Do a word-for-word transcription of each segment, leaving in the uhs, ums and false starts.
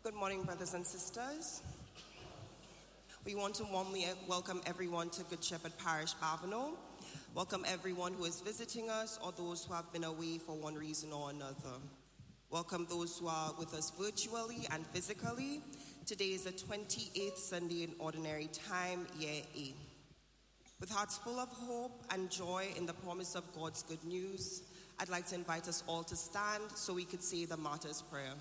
Good morning, brothers and sisters. We want to warmly welcome everyone to Good Shepherd Parish, Bavano. Welcome everyone who is visiting us or those who have been away for one reason or another. Welcome those who are with us virtually and physically. Today is the twenty-eighth Sunday in Ordinary Time, Year A. With hearts full of hope and joy in the promise of God's good news, I'd like to invite us all to stand so we could say the Martyr's Prayer.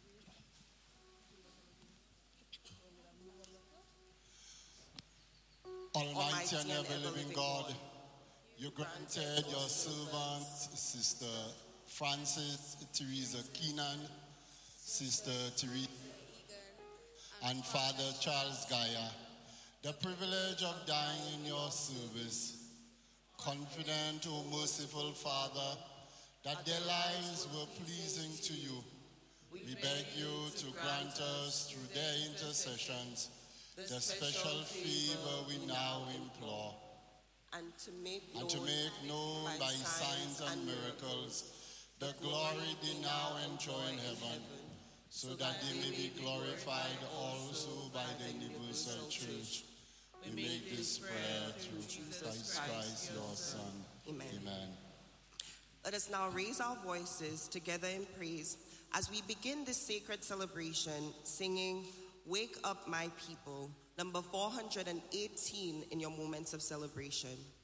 Almighty and ever-living God, you granted your servant, Sister Frances Teresa Keenan, Sister Teresa, and Father Charles Gaia, the privilege of dying in your service. Confident, O merciful Father, that their lives were pleasing to you, we beg you to grant us through their intercessions the special favor we now implore, and to make known, and to make known by, by signs and miracles the glory they now enjoy in heaven, so that they may be glorified also by the universal church. We make this prayer through Jesus Christ, your Son. Amen. Amen. Let us now raise our voices together in praise as we begin this sacred celebration, singing Wake Up My People, number four hundred eighteen in your moments of celebration.